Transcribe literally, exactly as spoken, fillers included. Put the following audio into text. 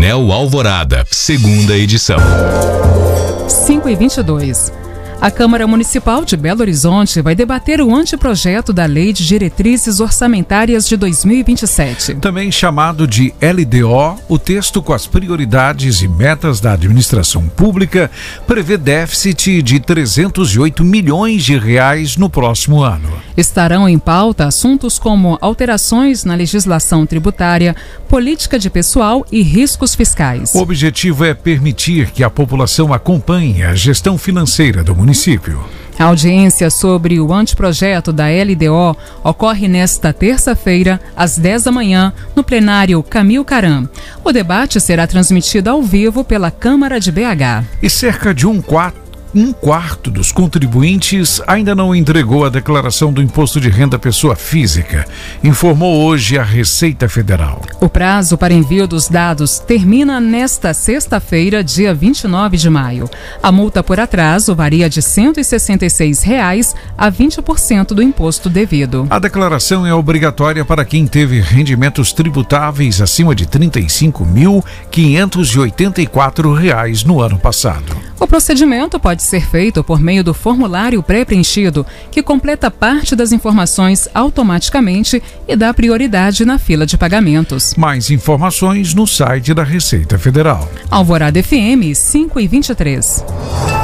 Painel Alvorada, segunda edição. cinco e vinte e dois. A Câmara Municipal de Belo Horizonte vai debater o anteprojeto da Lei de Diretrizes Orçamentárias de dois mil e vinte e sete. Também chamado de L D O, o texto com as prioridades e metas da administração pública prevê déficit de trezentos e oito milhões de reais no próximo ano. Estarão em pauta assuntos como alterações na legislação tributária, política de pessoal e riscos fiscais. O objetivo é permitir que a população acompanhe a gestão financeira do município. município. A audiência sobre o anteprojeto da L D O ocorre nesta terça-feira, às dez da manhã, no plenário Camil Caram. O debate será transmitido ao vivo pela Câmara de B H. E cerca de um quarto Um quarto dos contribuintes ainda não entregou a declaração do Imposto de Renda Pessoa Física, informou hoje a Receita Federal. O prazo para envio dos dados termina nesta sexta-feira, dia vinte e nove de maio. A multa por atraso varia de cento e sessenta e seis reais a vinte por cento do imposto devido. A declaração é obrigatória para quem teve rendimentos tributáveis acima de trinta e cinco mil, quinhentos e oitenta e quatro reais no ano passado. O procedimento pode ser feito por meio do formulário pré-preenchido, que completa parte das informações automaticamente e dá prioridade na fila de pagamentos. Mais informações no site da Receita Federal. Alvorada F M cinco e vinte e três.